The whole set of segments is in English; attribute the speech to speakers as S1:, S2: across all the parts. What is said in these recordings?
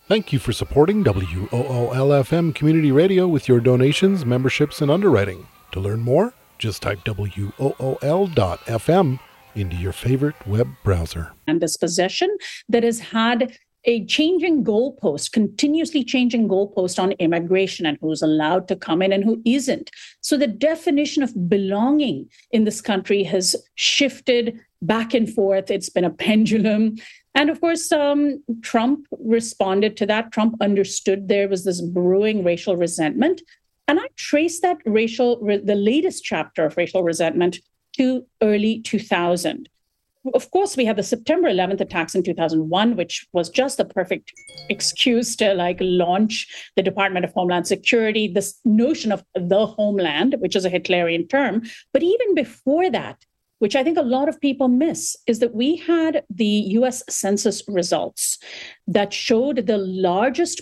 S1: Thank you for supporting WOOL-FM Community Radio with your donations, memberships, and underwriting. To learn more, just type WOOL.FM into your favorite web browser.
S2: And this possession that has had a changing goalpost, continuously changing goalpost on immigration and who's allowed to come in and who isn't. So the definition of belonging in this country has shifted back and forth. It's been a pendulum. And of course, Trump responded to that. Trump understood there was this brewing racial resentment. And I trace that the latest chapter of racial resentment to early 2000. Of course, we had the September 11th attacks in 2001, which was just the perfect excuse to launch the Department of Homeland Security, this notion of the homeland, which is a Hitlerian term. But even before that, which I think a lot of people miss, is that we had the US Census results that showed the largest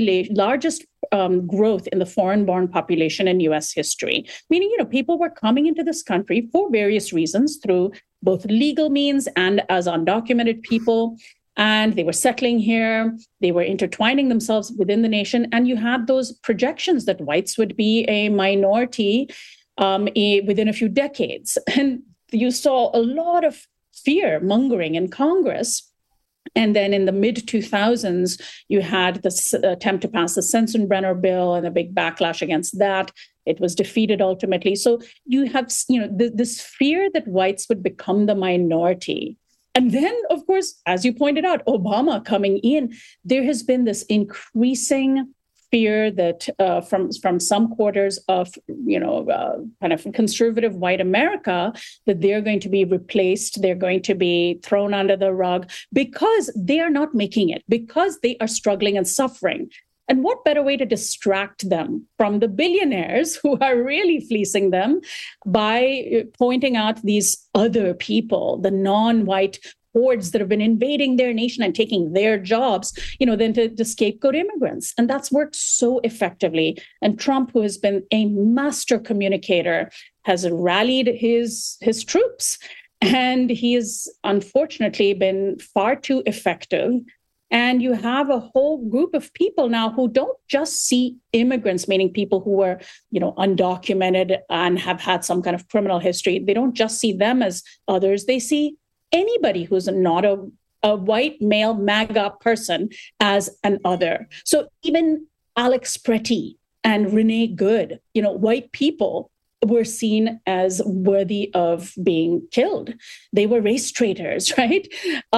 S2: growth in the foreign-born population in US history. Meaning, people were coming into this country for various reasons through both legal means and as undocumented people. And they were settling here. They were intertwining themselves within the nation. And you had those projections that whites would be a minority within a few decades. And you saw a lot of fear mongering in Congress. And then in the mid-2000s, you had this attempt to pass the Sensenbrenner bill and a big backlash against that. It was defeated ultimately. So you have, this fear that whites would become the minority. And then, of course, as you pointed out, Obama coming in, there has been this increasing fear that from some quarters of, kind of conservative white America, that they're going to be replaced, they're going to be thrown under the rug because they are not making it, because they are struggling and suffering. And what better way to distract them from the billionaires who are really fleecing them by pointing out these other people, the non-white hordes that have been invading their nation and taking their jobs, than to scapegoat immigrants. And that's worked so effectively. And Trump, who has been a master communicator, has rallied his troops. And he has unfortunately been far too effective. And you have a whole group of people now who don't just see immigrants, meaning people who are, undocumented and have had some kind of criminal history. They don't just see them as others. They see anybody who's not a white male MAGA person as an other. So even Alex Pretty and Renee Good, white people were seen as worthy of being killed. They were race traitors, right?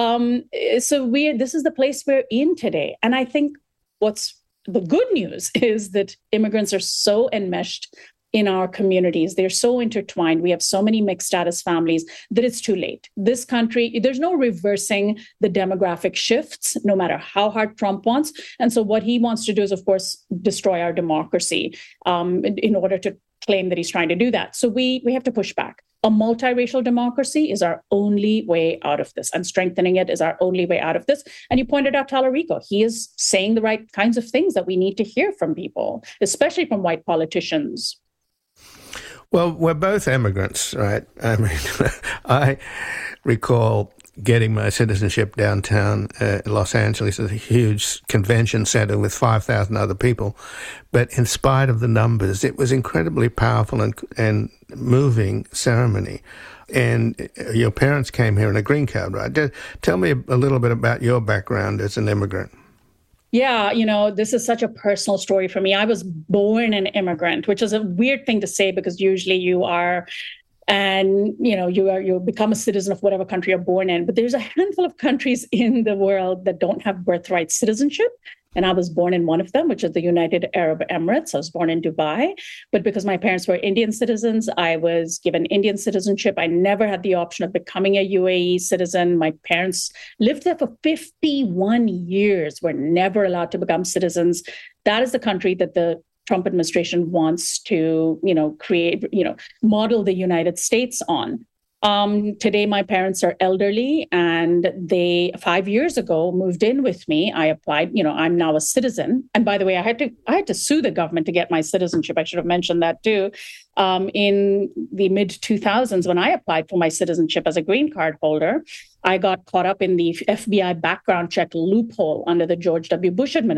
S2: So this is the place we're in today. And I think what's the good news is that immigrants are so enmeshed in our communities. They're so intertwined. We have so many mixed status families that it's too late. This country, there's no reversing the demographic shifts, no matter how hard Trump wants. And so what he wants to do is, of course, destroy our democracy in order to claim that he's trying to do that. So we have to push back. A multiracial democracy is our only way out of this, and strengthening it is our only way out of this. And you pointed out Talarico. He is saying the right kinds of things that we need to hear from people, especially from white politicians.
S3: Well, we're both immigrants, right? I mean, I recall getting my citizenship downtown Los Angeles at a huge convention center with 5,000 other people. But in spite of the numbers, it was incredibly powerful and moving ceremony. And your parents came here in a green card, right? Tell me a little bit about your background as an immigrant.
S2: Yeah, this is such a personal story for me. I was born an immigrant, which is a weird thing to say because usually you are, and you become a citizen of whatever country you're born in. But there's a handful of countries in the world that don't have birthright citizenship. And I was born in one of them, which is the United Arab Emirates. I was born in Dubai. But because my parents were Indian citizens, I was given Indian citizenship. I never had the option of becoming a UAE citizen. My parents lived there for 51 years, were never allowed to become citizens. That is the country that the Trump administration wants to, create, model the United States on. Today, my parents are elderly, and they 5 years ago moved in with me. I applied, I'm now a citizen. And by the way, I had to sue the government to get my citizenship. I should have mentioned that too. In the mid 2000s, when I applied for my citizenship as a green card holder, I got caught up in the FBI background check loophole under the George W. Bush administration.